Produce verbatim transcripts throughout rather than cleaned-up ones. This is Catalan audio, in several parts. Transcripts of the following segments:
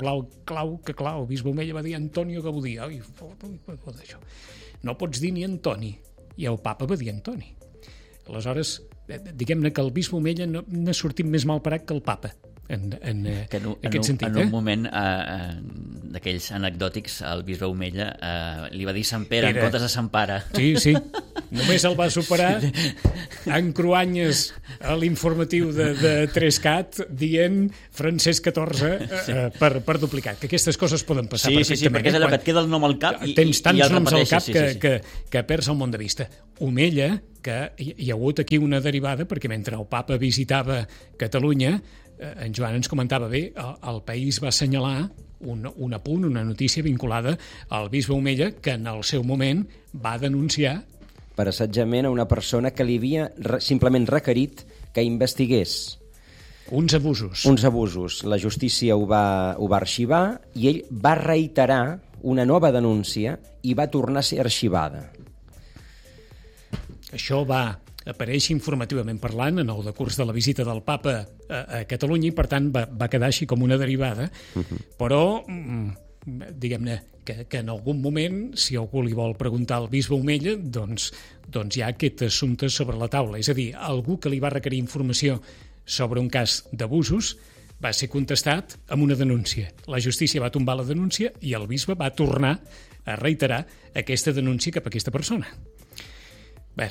clau, clau, que clar, el bisbe Omella va dir Antonio Gaudí. Ai, això. No pots dir ni Antoni. I el papa va dir Antoni. Aleshores, diguem-ne que el bisbe Omella no, n'ha sortit més mal parat que el papa. En, en, que en, en aquest en, sentit. En un eh? moment eh, d'aquells anecdòtics, el bisbe Omella eh, li va dir Sant Pere Era... en comptes de Sant Pare. Sí, sí. Només el va superar en cruanyes a l'informatiu de, de tres cat dient Francesc catorze eh, per, per duplicat. Que aquestes coses poden passar sí, perfectament. Sí, sí, perquè és allò eh? que et queda el nom al cap i, tens tants i, i el noms al repeteixes. cap Sí, que, sí, sí. que, que perds el món de vista. Omella, que hi, hi ha hagut aquí una derivada, perquè mentre el papa visitava Catalunya, en Joan ens comentava bé, el, el País va assenyalar un, un apunt, una notícia vinculada al bisbe Omella, que en el seu moment va denunciar per assetjament a una persona que li havia re, simplement requerit que investigués uns abusos. Uns abusos. La justícia ho va, ho va arxivar i ell va reiterar una nova denúncia i va tornar a ser arxivada. Això va apareix informativament parlant en el decurs de la visita del papa a, a Catalunya i, per tant, va, va quedar així com una derivada, uh-huh. però, diguem-ne, que, que en algun moment, si algú li vol preguntar al bisbe Omella, doncs, doncs hi ha aquest assumpte sobre la taula. És a dir, algú que li va requerir informació sobre un cas d'abusos va ser contestat amb una denúncia. La justícia va tombar la denúncia i el bisbe va tornar a reiterar aquesta denúncia cap a aquesta persona. Bé,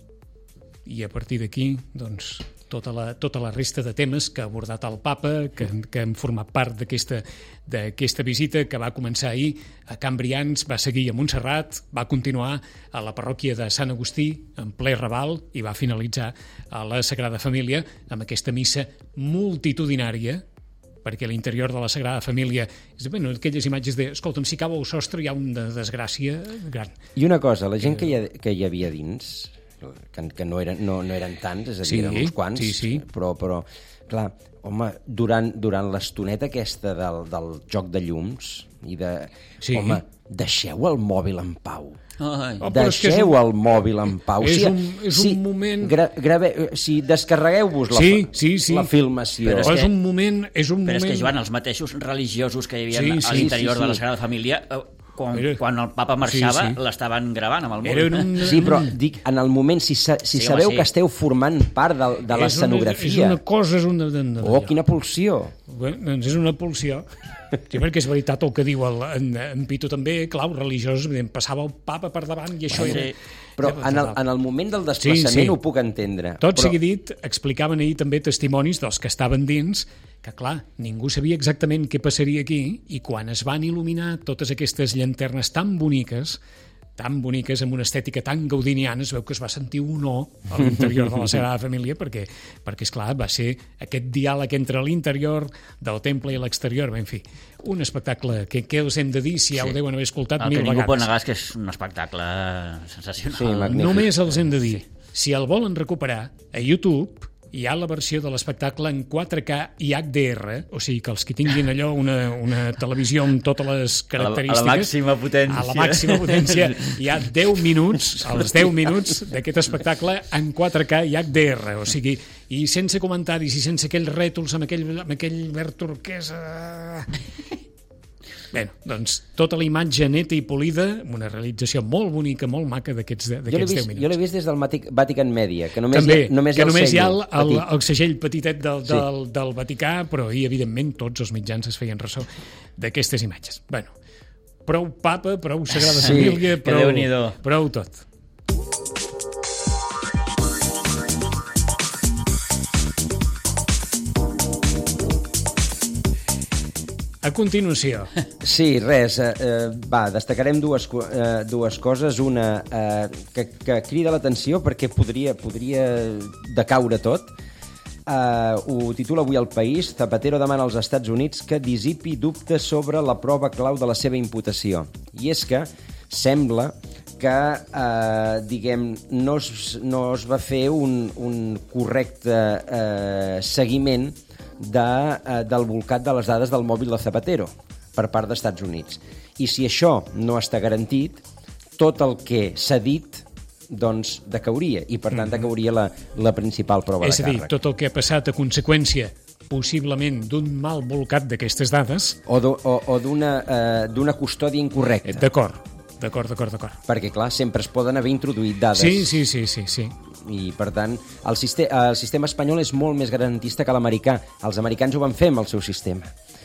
i a partir d'aquí, doncs, tota la, tota la resta de temes que ha abordat el papa, que, que han format part d'aquesta d'aquesta visita, que va començar ahir a Can Brians, va seguir a Montserrat, va continuar a la parròquia de Sant Agustí, en ple Raval, i va finalitzar a la Sagrada Família amb aquesta missa multitudinària, perquè a l'interior de la Sagrada Família, és, bueno, aquelles imatges de, escolta'm, si cau el sostre hi ha una desgràcia gran. I una cosa, la gent que hi, ha, que hi havia dins, que, que no, eren, no, no eren tants, és a dir, sí, eren uns quants, sí, sí. però, però clar, home, durant, durant l'estoneta aquesta del, del joc de llums i de... Sí. Home, deixeu el mòbil en pau. Ai. Oh, deixeu un... el mòbil en pau. És sí, un, és sí, un moment... Gra, grave, sí, descarregueu-vos la, sí, sí, sí. la filmació. Però és, Però és que, que, un moment... És un però moment... és que, Joan, els mateixos religiosos que hi havia Sí, sí, sí, a l'interior sí, sí. de la Sagrada Família, quan, Era... quan el papa marxava, sí, sí. l'estaven gravant amb el mòbil. Era un... Sí, però dic, en el moment, si, sa, si Sí, sabeu home, sí. que esteu formant part de, de l'escenografia... És una cosa, és una... Oh, quina pulsió! Bé, doncs és una pulsió. Sí, perquè és veritat el que diu el, en, en Pitu també, clar, els religiosos, passava el papa per davant i això Sí. era... Però en el, en el moment del desplaçament Sí, sí. ho puc entendre. Tot però... sigui dit, explicaven ahir també testimonis dels que estaven dins, que clar, ningú sabia exactament què passaria aquí, i quan es van il·luminar totes aquestes llanternes tan boniques, tan boniques, amb una estètica tan gaudiniana, es veu que es va sentir un no a l'interior de la Sagrada Família, perquè, perquè esclar, va ser aquest diàleg entre l'interior del temple i l'exterior, en fi, un espectacle que, que us hem de dir, si ja sí. ho deuen haver escoltat el mil que ningú vegades. pot negar és que és un espectacle sensacional. Sí, magnífic. Només els hem de dir, si el volen recuperar, a YouTube hi ha la versió de l'espectacle en quatre K i H D R, o sigui que els que tinguin allò una, una televisió amb totes les característiques... A la, a la màxima potència. A la màxima potència. Hi ha deu minuts, els deu minuts d'aquest espectacle en quatre K i H D R, o sigui, i sense comentaris i sense aquells rètols amb aquell, amb aquell verd turquesa... Bé, doncs tota la imatge neta i polida, amb una realització molt bonica, molt maca d'aquests deu minuts. Jo l'he vist des del Vatican Media, que només També, hi ha, només que hi ha el només hi ha el, segell, el, el segell petitet del, Sí. del, del Vaticà, però ahir, evidentment, tots els mitjans es feien ressò d'aquestes imatges. Bueno, prou papa, prou Sagrada Sí, Família, que prou, Déu-n'hi-do. prou tot. A continuació, Sí, res, eh, eh, va, destacarem dues, co- eh, dues coses. Una eh, que, que crida l'atenció perquè podria, podria decaure tot. Eh, ho titula avui El País. Zapatero demana als Estats Units que dissipi dubtes sobre la prova clau de la seva imputació. I és que sembla que, eh, diguem, no es, no es va fer un, un correcte eh, seguiment de, eh, del volcat de les dades del mòbil de Zapatero per part dels Estats Units. I si això no està garantit, tot el que s'ha dit doncs decauria, i per tant decauria la, la principal prova és de a dir, càrrec. tot el que ha passat a conseqüència possiblement d'un mal volcat d'aquestes dades. O d'u- o- o d'una eh, d'una custòdia incorrecta. D'acord, d'acord, d'acord, d'acord. Perquè, clar, sempre es poden haver introduït dades. Sí, sí, sí, sí, sí. I, per tant, el, siste el sistema espanyol és molt més garantista que l'americà. Els americans ho van fer amb el seu sistema.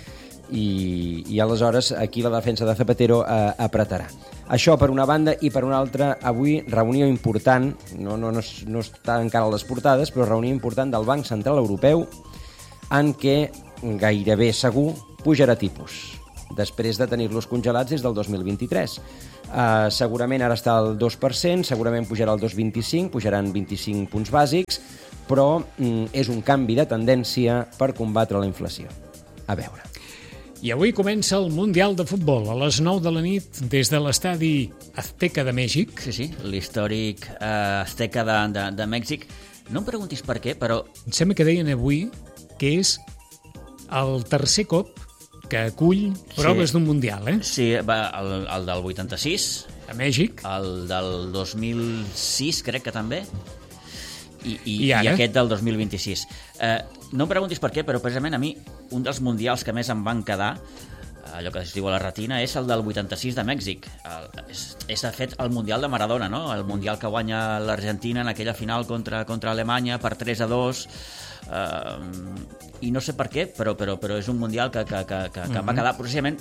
I, i aleshores aquí la defensa de Zapatero eh, apretarà. Això per una banda, i per una altra, avui reunió important, no, no, no, no està encara a les portades, però reunió important del Banc Central Europeu en què gairebé segur pujarà tipus, després de tenir-los congelats des del dos mil vint-i-tres. Uh, segurament ara està al dos per cent, segurament pujarà al dos coma vint-i-cinc, pujaran vint-i-cinc punts bàsics, però mm, és un canvi de tendència per combatre la inflació. A veure. I avui comença el Mundial de Futbol a les nou de la nit des de l'estadi Azteca de Mèxic. Sí, sí, l'històric eh, Azteca de, de, de Mèxic. No em preguntis per què, però... Em sembla que deien avui que és el tercer cop que acull proves Sí. d'un Mundial, eh? Sí, va, el, el del vuitanta-sis, A Mèxic. el del dos mil sis, crec que també, i, i, I ara? i aquest del dos mil vint-i-sis. Eh, no em preguntis per què, però precisament a mi un dels mundials que més em van quedar, allò que es diu a la retina, és el del vuitanta-sis de Mèxic. El, és, és, de fet, el Mundial de Maradona, no? El Mundial que guanya l'Argentina en aquella final contra, contra Alemanya per tres a dos. Uh, I no sé per què, però, però, però és un Mundial que, que, que, que, que em va quedar precisament,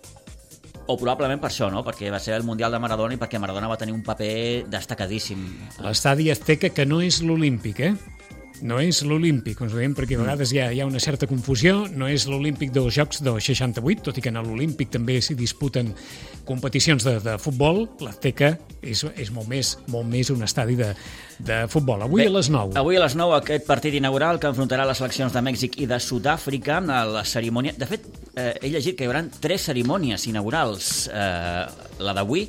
o probablement per això, no? Perquè va ser el Mundial de Maradona i perquè Maradona va tenir un paper destacadíssim. L'estadi Azteca, que no és l'Olímpic, eh? No és l'Olímpic, us ho diem, perquè a vegades hi ha, hi ha una certa confusió. No és l'Olímpic dels Jocs del seixanta-vuit, tot i que en l'Olímpic també s'hi disputen competicions de, de futbol. L'Azteca és, és molt, més, molt més un estadi de, de futbol. Avui Bé, a les nou. Avui a les nou aquest partit inaugural que enfrontarà les seleccions de Mèxic i de Sud-àfrica a la cerimònia. De fet, eh, he llegit que hi haurà tres cerimònies inaugurals. Eh, la d'avui,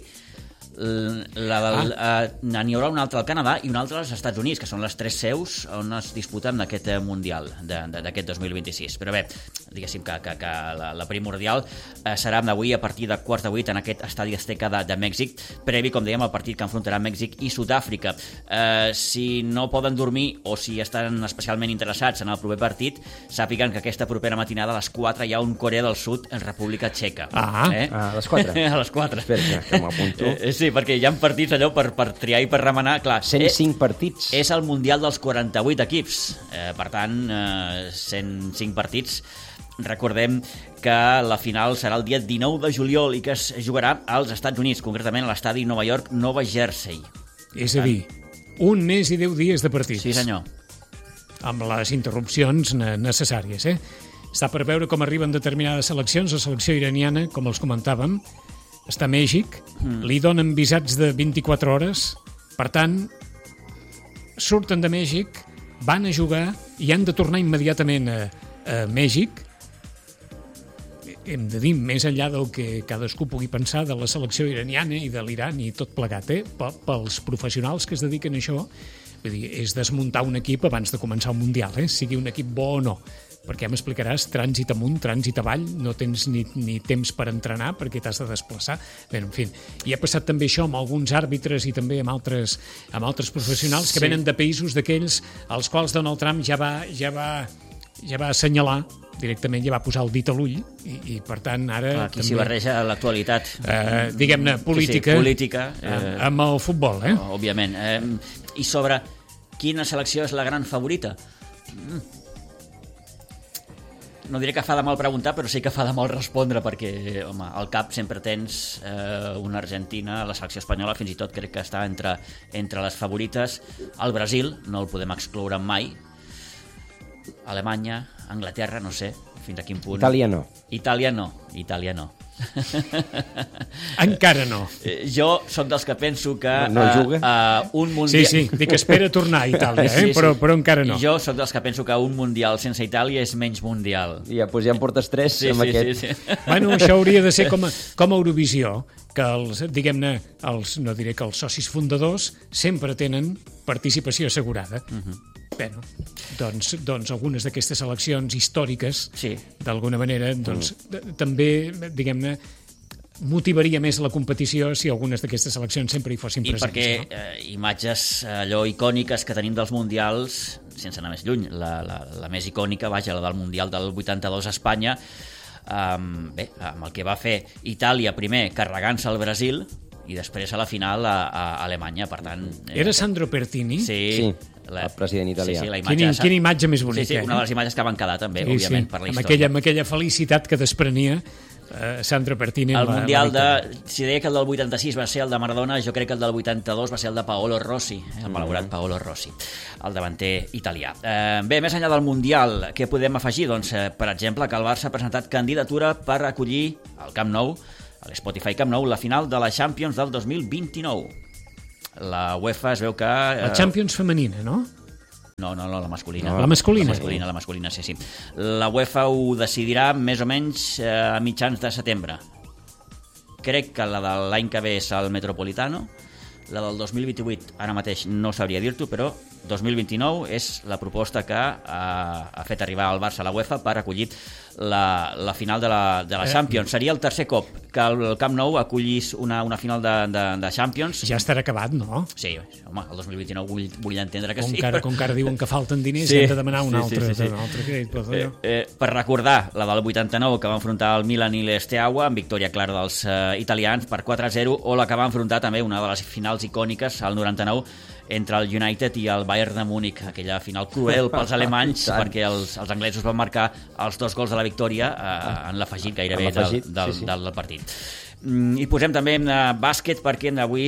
la del, ah. eh, n'hi haurà una altra al Canadà i una altra als Estats Units, que són les tres seus on es disputen aquest Mundial d'aquest dos mil vint-i-sis. Però bé, diguéssim que, que, que la, la primordial eh, serà d'avui a partir de quarts de vuit en aquest estadi Azteca de, de Mèxic, previ, com dèiem, el partit que enfrontarà Mèxic i Sud-àfrica. Eh, si no poden dormir o si estan especialment interessats en el proper partit, sàpiguen que aquesta propera matinada a les quatre hi ha un Corea del Sud en República Txeca. Ah, eh? a les quatre. A les quatre. Espera, que, que m'apunto. Eh, sí, perquè hi ha partits allò per, per triar i per remenar. Clar, cent cinc partits. És el Mundial dels quaranta-vuit equips. Eh, per tant, eh, cent cinc partits. Recordem que la final serà el dia dinou de juliol i que es jugarà als Estats Units, concretament a l'estadi Nova York, Nova Jersey. És a dir, un mes i deu dies de partits. Sí, senyor. Amb les interrupcions ne necessàries, eh? Està per veure com arriben determinades seleccions. La selecció iraniana, com els comentàvem, està a Mèxic, mm. li donen visats de vint-i-quatre hores, per tant, surten de Mèxic, van a jugar i han de tornar immediatament a, a Mèxic. Hem de dir, més enllà del que cadascú pugui pensar de la selecció iraniana i de l'Iran i tot plegat, eh? Pels professionals que es dediquen a això, vull dir, és desmuntar un equip abans de començar el Mundial, eh? Sigui un equip bo o no, perquè ja m'explicaràs, trànsit amunt, trànsit avall, no tens ni, ni temps per entrenar perquè t'has de desplaçar. Bé, en fi, i ha passat també això amb alguns àrbitres i també amb altres, amb altres professionals que Sí. venen de països d'aquells als quals Donald Trump ja va, ja va, ja va assenyalar directament, ja va posar el dit a l'ull i, i per tant ara Aquí també, s'hi barreja l'actualitat. eh, diguem-ne, política, Sí, sí, política eh, eh, amb el futbol, eh? òbviament. Eh, I sobre quina selecció és la gran favorita? Mm. No diré que fa de mal preguntar, però sí que fa de mal respondre, perquè, home, al cap sempre tens eh, una Argentina, la selecció espanyola fins i tot crec que està entre, entre les favorites. El Brasil, no el podem excloure mai. Alemanya, Anglaterra, no sé fins a quin punt. Itàlia no. Itàlia no, Itàlia no. Encara no. Eh, Jo sóc dels que penso que No, no juga? uh, uh, un Sí, mundial... sí, dic, espera tornar a Itàlia, eh? Sí, sí. Però, però encara no. Jo sóc dels que penso que un mundial sense Itàlia és menys mundial. Ja, doncs ja en portes tres Sí, amb sí, aquest. sí, sí. Bueno, això hauria de ser com a, com a Eurovisió, que els, diguem-ne, els, no diré que els socis fundadors sempre tenen participació assegurada. Uh -huh. Bueno, doncs, doncs algunes d'aquestes eleccions històriques, Sí. d'alguna manera, doncs, mm. també, diguem-ne, motivaria més la competició si algunes d'aquestes eleccions sempre hi fossin I presents. perquè no? eh, imatges allò icòniques que tenim dels mundials sense anar més lluny, la, la, la més icònica, vaja, la del Mundial del vuitanta-dos a Espanya, um, bé, amb el que va fer Itàlia primer carregant-se al Brasil i després a la final a, a Alemanya, per tant... Eh... Era Sandro Pertini? Sí, sí la, el president italià. Sí, sí, la imatge, quina, quina imatge més bonica. Sí, sí, una de les imatges que van quedar també, sí, òbviament, sí, per la història. Amb aquella, amb aquella felicitat que desprenia Uh, Sandro Pertini. El la, Mundial la de... Si deia que el del vuitanta-sis va ser el de Maradona, jo crec que el del vuitanta-dos va ser el de Paolo Rossi, el malaurat Paolo Rossi, el davanter italià. Eh, bé, més enllà del Mundial, què podem afegir? Doncs, eh, per exemple, que el Barça ha presentat candidatura per acollir al Camp Nou, a l'Spotify Camp Nou, la final de la Champions del dos mil vint-i-nou. La UEFA es veu que... Eh... La Champions femenina, no? No, no, no, la masculina. No, la masculina. La masculina, la masculina, sí, sí. La UEFA ho decidirà més o menys eh, a mitjans de setembre. Crec que la de l'any que ve és el Metropolitano, la del dos mil vint-i-vuit ara mateix no sabria dir-t'ho, però dos mil vint-i-nou és la proposta que ha, ha fet arribar al Barça a la UEFA per acollir la, la final de la, de la Champions. Seria el tercer cop que el Camp Nou acollís una, una final de, de, de Champions. Ja estarà acabat, no? Sí, home, el dos mil vint-i-nou vull, vull entendre que com sí. Que ara, com que ara diuen que falten diners, sí, hem de demanar un sí, altre, sí, sí, sí. un altre crèdit. Eh, eh, per recordar, la del vuitanta-nou que va enfrontar el Milan i l'Esteaua amb victòria clara dels eh, italians per quatre a zero, o la que va enfrontar també una de les finals icòniques al noranta-nou entre el United i el Bayern de Múnich, aquella final cruel pels alemanys perquè els, els anglesos van marcar els dos gols de la victòria eh, en l'afegit gairebé del, del, sí, sí. del partit. I posem també en bàsquet perquè avui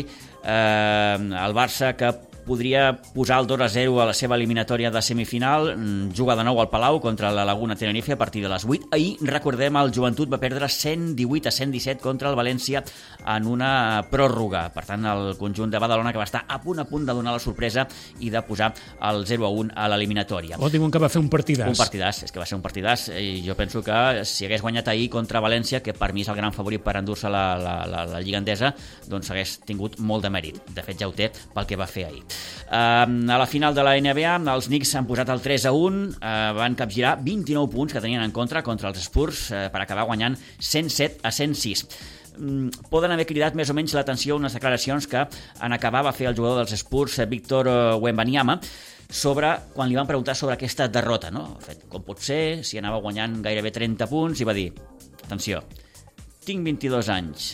eh, el Barça, que podria posar el dos a zero a la seva eliminatòria de semifinal, juga de nou al Palau contra la Laguna Tenerife a partir de les vuit. Ahir, recordem, el Joventut va perdre cent divuit a cent disset contra el València en una pròrroga. Per tant, el conjunt de Badalona, que va estar a punt a punt de donar la sorpresa i de posar el zero a un a l'eliminatòria. O diuen que va fer un partidàs. Un partidàs, és que va ser un partidàs, i jo penso que si hagués guanyat ahir contra València, que per mi és el gran favorit per endur-se la, la, la, la Lliga Endesa, doncs hagués tingut molt de mèrit. De fet, ja ho té pel que va fer ahir. Uh, a la final de la N B A els Knicks han posat el tres a un, uh, van capgirar vint-i-nou punts que tenien en contra contra els Spurs uh, per acabar guanyant cent set a cent sis. Um, poden haver cridat més o menys l'atenció unes declaracions que en acabar va fer el jugador dels Spurs, Víctor Wembanyama, sobre, quan li van preguntar sobre aquesta derrota, no? Fet, com pot ser, si anava guanyant gairebé trenta punts, i va dir, atenció, tinc vint-i-dos anys,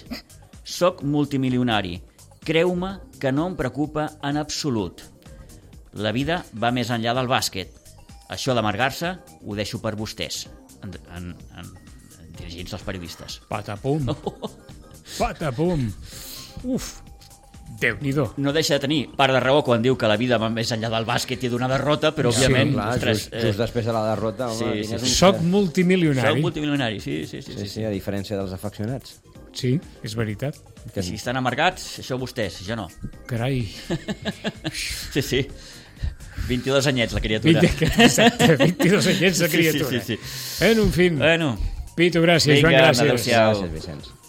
soc multimilionari, creu-me que no em preocupa en absolut. La vida va més enllà del bàsquet. Això d'amargar-se ho deixo per vostès. En, en, en, dirigint-se als periodistes. Patapum. Patapum. Uf. Déu-n'hi-do. No deixa de tenir part de raó quan diu que la vida va més enllà del bàsquet i d'una derrota, però sí, òbviament... Clar, ostres, just, just després de la derrota... Home, sí, sí, sí. Soc multimilionari. Soc multimilionari, sí, sí, sí, sí, sí, sí, a diferència dels afeccionats. Sí, és veritat. Que si estan amargats, això vostès, jo no. Carai. Sí, sí. vint-i-dos anyets, la criatura. Exacte, vint-i-dos anyets, la criatura. Sí, sí, sí, sí. En un fin. Bueno. Pitu, gràcies, Vinga, Joan, gràcies. adéu-siau. Gràcies, Vicenç.